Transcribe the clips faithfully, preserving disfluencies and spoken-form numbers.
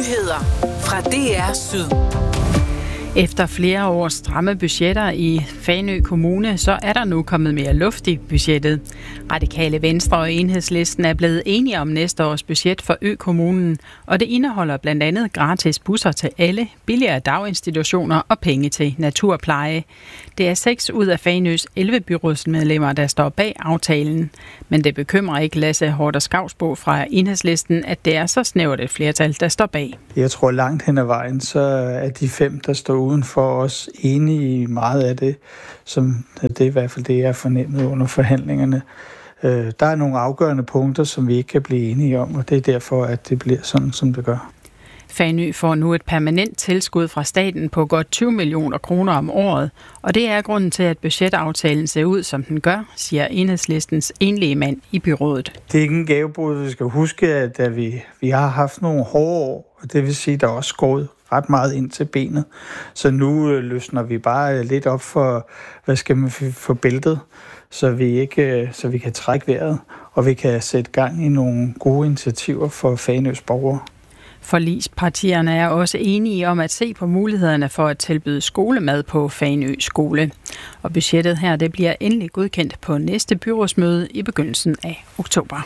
Nyheder fra D R Syd. Efter flere års stramme budgetter i Fanø Kommune, så er der nu kommet mere luft i budgettet. Radikale Venstre og Enhedslisten er blevet enige om næste års budget for Ø-kommunen, og det indeholder blandt andet gratis busser til alle, billigere daginstitutioner og penge til naturpleje. Det er seks ud af Fanøs elleve byrådsmedlemmer, der står bag aftalen. Men det bekymrer ikke Lasse Haarder Skavsbo fra Enhedslisten, at det er så snævert et flertal, der står bag. Jeg tror langt hen ad vejen, så er de fem, der står uden for os, enige i meget af det, som det er i hvert fald det, jeg har fornemmet under forhandlingerne. Der er nogle afgørende punkter, som vi ikke kan blive enige om, og det er derfor, at det bliver sådan, som det gør. Fanø får nu et permanent tilskud fra staten på godt tyve millioner kroner om året, og det er grunden til, at budgetaftalen ser ud, som den gør, siger Enhedslistens enlige mand i byrådet. Det er ikke en gavebrud. Vi skal huske, at vi, vi har haft nogle hårde år, og det vil sige, at der er også skåret ret meget ind til benet. Så nu løsner vi bare lidt op for, hvad skal man for bæltet, så vi, ikke, så vi kan trække vejret, og vi kan sætte gang i nogle gode initiativer for Fanøs borgere. Forligspartierne er også enige om at se på mulighederne for at tilbyde skolemad på Fanø skole. Og budgettet her det bliver endelig godkendt på næste byrådsmøde i begyndelsen af oktober.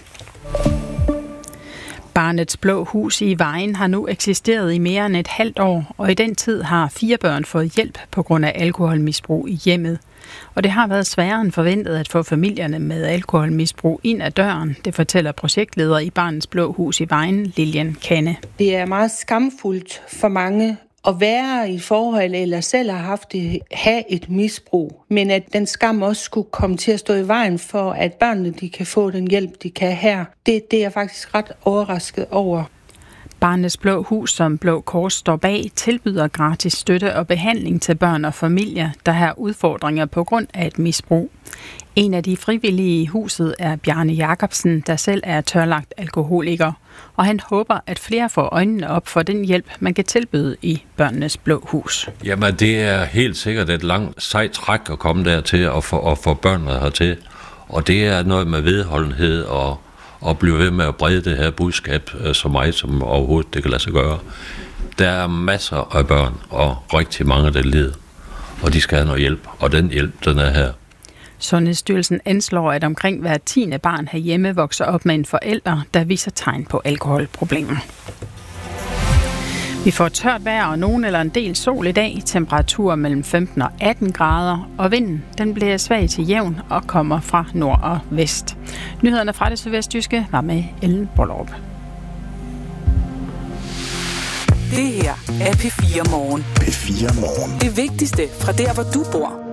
Barnets Blå Hus i Vejen har nu eksisteret i mere end et halvt år, og i den tid har fire børn fået hjælp på grund af alkoholmisbrug i hjemmet. Og det har været sværere end forventet at få familierne med alkoholmisbrug ind ad døren, det fortæller projektleder i Barnets Blå Hus i Vejen, Lilian Kanne. Det er meget skamfuldt for mange at være i et forhold eller selv have haft det, have et misbrug, men at den skam også skulle komme til at stå i vejen for, at børnene de kan få den hjælp, de kan her. Det, det er jeg faktisk ret overrasket over. Barnets Blå Hus, som Blå Kors står bag, tilbyder gratis støtte og behandling til børn og familier, der har udfordringer på grund af et misbrug. En af de frivillige i huset er Bjarne Jacobsen, der selv er tørlagt alkoholiker, og han håber, at flere får øjnene op for den hjælp, man kan tilbyde i Børnenes Blå Hus. Jamen, det er helt sikkert et langt sejt træk at komme dertil og få, og få børnene hertil. Og det er noget med vedholdenhed og, og blive ved med at brede det her budskab så meget som overhovedet det kan lade sig gøre. Der er masser af børn og rigtig mange, der lider, og de skal have noget hjælp, og den hjælp, den er her. Sundhedsstyrelsen anslår, at omkring hver tiende barn herhjemme vokser op med en forælder, der viser tegn på alkoholproblemer. Vi får tørt vejr og nogen eller en del sol i dag, temperaturer mellem femten og atten grader, og vinden den bliver svag til jævn og kommer fra nord og vest. Nyhederne fra det sydvestjyske var med Ellen Bollerup. Det her er P fire Morgen. P fire Morgen. Det vigtigste fra der, hvor du bor.